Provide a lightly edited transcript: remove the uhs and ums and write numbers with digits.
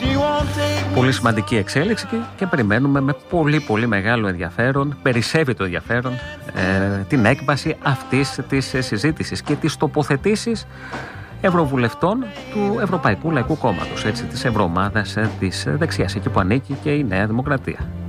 Πολύ σημαντική εξέλιξη και περιμένουμε με πολύ πολύ μεγάλο ενδιαφέρον, περισσεύει το ενδιαφέρον, την έκβαση αυτής της συζήτησης και τις τοποθετήσεις ευρωβουλευτών του Ευρωπαϊκού Λαϊκού Κόμματος, έτσι, της ευρωομάδας της δεξιάς, εκεί που ανήκει και η Νέα Δημοκρατία.